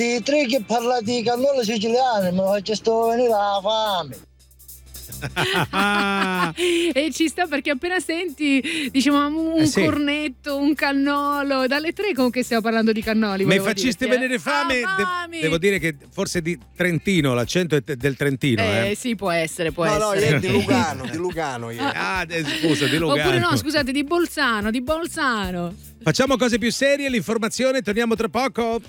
I tre che parla di cannolo siciliano, mi faccio sto venire la fame. E ci sta, perché appena senti diciamo un cornetto, un cannolo, dalle 3 comunque stiamo parlando di cannoli. Mi faceste venire fame. Devo dire che forse di Trentino, l'accento è del Trentino. Sì, può essere. No, io di Lugano. Io. Scusa, di Lugano. Oppure no, scusate, di Bolzano. Facciamo cose più serie, l'informazione, torniamo tra poco.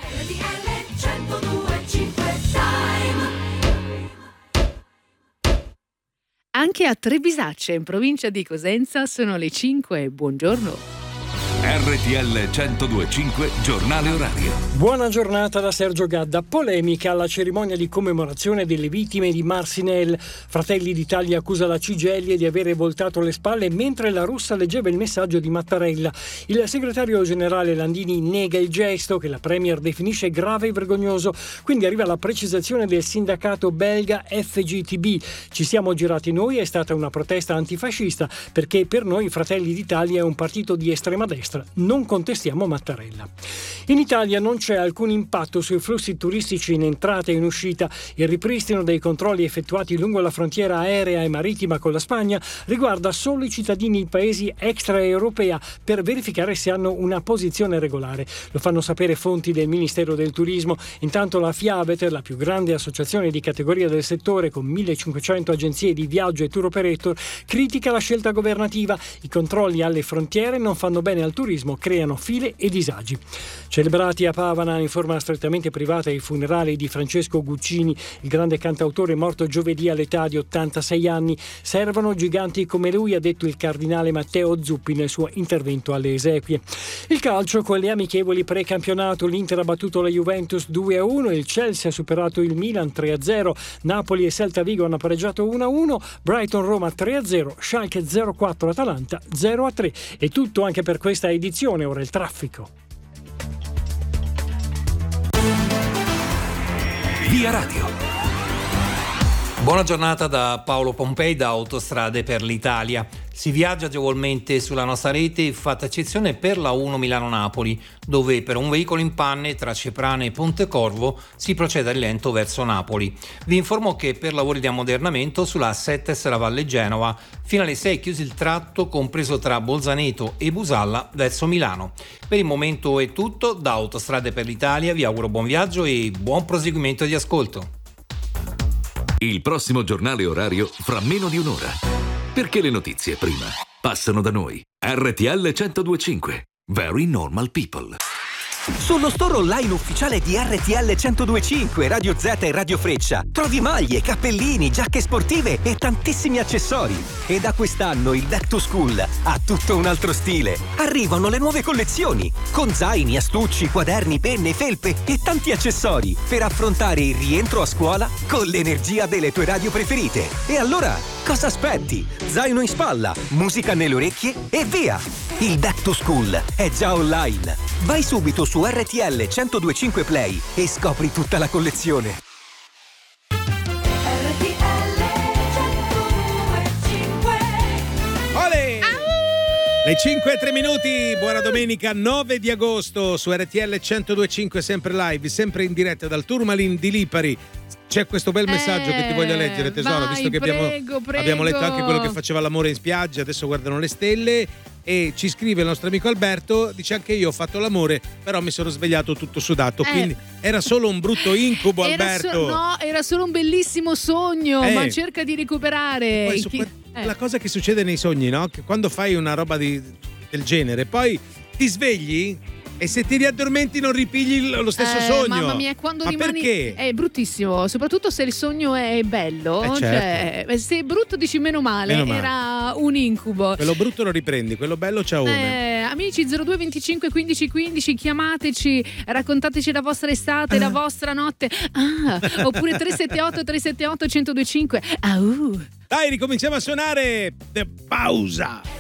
Anche a Trebisacce, in provincia di Cosenza, sono le 5. Buongiorno. RTL 102.5 giornale orario. Buona giornata da Sergio Gadda. Polemica alla cerimonia di commemorazione delle vittime di Marcinelle. Fratelli d'Italia accusa la Cigelli di avere voltato le spalle mentre la russa leggeva il messaggio di Mattarella. Il segretario generale Landini nega il gesto, che la premier definisce grave e vergognoso. Quindi arriva la precisazione del sindacato belga FGTB. Ci siamo girati noi, è stata una protesta antifascista, perché per noi Fratelli d'Italia è un partito di estrema destra. Non contestiamo Mattarella. In Italia non c'è alcun impatto sui flussi turistici in entrata e in uscita. Il ripristino dei controlli effettuati lungo la frontiera aerea e marittima con la Spagna riguarda solo i cittadini di paesi extraeuropei per verificare se hanno una posizione regolare. Lo fanno sapere fonti del Ministero del Turismo. Intanto la FIAVET, la più grande associazione di categoria del settore con 1500 agenzie di viaggio e tour operator, critica la scelta governativa. I controlli alle frontiere non fanno bene al turismo, creano file e disagi. Celebrati a Pavana in forma strettamente privata i funerali di Francesco Guccini, il grande cantautore morto giovedì all'età di 86 anni. Servono giganti come lui, ha detto il cardinale Matteo Zuppi nel suo intervento alle esequie. Il calcio con le amichevoli pre-campionato, l'Inter ha battuto la Juventus 2-1, il Chelsea ha superato il Milan 3-0, Napoli e Celta Vigo hanno pareggiato 1-1, Brighton Roma 3-0, Schalke 0-4, Atalanta 0-3. E tutto anche per questa edizione, ora il traffico. Via Radio. Buona giornata da Paolo Pompei da Autostrade per l'Italia. Si viaggia agevolmente sulla nostra rete, fatta eccezione per la 1 Milano-Napoli, dove per un veicolo in panne tra Ceprane e Pontecorvo si procede a rilento verso Napoli. Vi informo che per lavori di ammodernamento sulla A7 Valle Genova fino alle 6 chiuso il tratto compreso tra Bolzaneto e Busalla verso Milano. Per il momento è tutto, da Autostrade per l'Italia vi auguro buon viaggio e buon proseguimento di ascolto. Il prossimo giornale orario fra meno di un'ora. Perché le notizie prima passano da noi. RTL 102.5. Very normal people. Sullo store online ufficiale di RTL 102.5, Radio Z e Radio Freccia trovi maglie, cappellini, giacche sportive e tantissimi accessori. E da quest'anno il Back to School ha tutto un altro stile. Arrivano le nuove collezioni con zaini, astucci, quaderni, penne, felpe e tanti accessori per affrontare il rientro a scuola con l'energia delle tue radio preferite. E allora cosa aspetti? Zaino in spalla, musica nelle orecchie e via! Il Back to School è già online. Vai subito su RTL 102.5 Play e scopri tutta la collezione. Olè! Le 5:03, buona domenica 9 di agosto su RTL 102.5, sempre live, sempre in diretta dal Tourmaline di Lipari. C'è questo bel messaggio che ti voglio leggere, tesoro, vai, visto che prego. abbiamo letto anche quello che faceva l'amore in spiaggia, adesso guardano le stelle. E ci scrive il nostro amico Alberto, dice: anche io ho fatto l'amore, però mi sono svegliato tutto sudato, quindi era solo un brutto incubo, Alberto. Era solo un bellissimo sogno, ma cerca di recuperare. Poi la cosa che succede nei sogni, no? Che quando fai una roba del genere, poi ti svegli e se ti riaddormenti non ripigli lo stesso sogno. Mamma mia, quando rimani... perché? È bruttissimo, soprattutto se il sogno è bello. Certo. Cioè, se è brutto dici meno male. Era un incubo. Quello brutto lo riprendi, quello bello ciao. Amici 02 25 15 15, chiamateci, raccontateci la vostra estate, la vostra notte. Oppure 378 378 1025. Dai, ricominciamo a suonare. The Pausa.